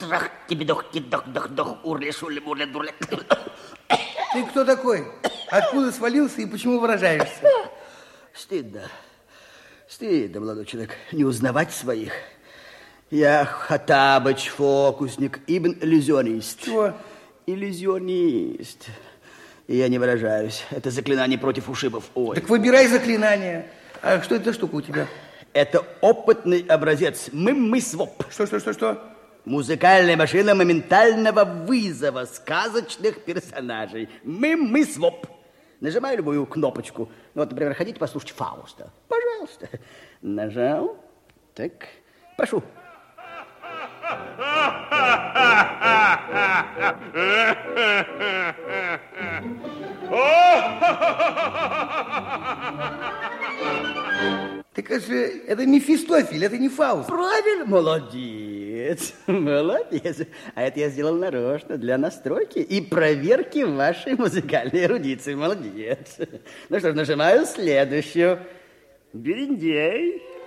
шрах, кибидох, кидох, дох, дох, урли, шули, мурли, дурли. Ты кто такой? Откуда свалился и почему выражаешься? Стыдно. Стыдно, молодой человек, не узнавать своих. Я Хаттабыч, фокусник, ибн-иллюзионист. Чего? Иллюзионист. И я не выражаюсь. Это заклинание против ушибов. Ой. Так выбирай заклинание. А что это за штука у тебя? Это опытный образец. Мы-своп. Что? Музыкальная машина моментального вызова сказочных персонажей. Мы-своп. Нажимаю любую кнопочку. Ну, вот, например, хотите послушать Фауста? Пожалуйста. Нажал. Так, прошу. Так это Мефистофель, это не Фауст. Правильно, молодец, молодец. А это я сделал нарочно для настройки и проверки вашей музыкальной эрудиции. Молодец. Ну что ж, нажимаю следующую. Берендей.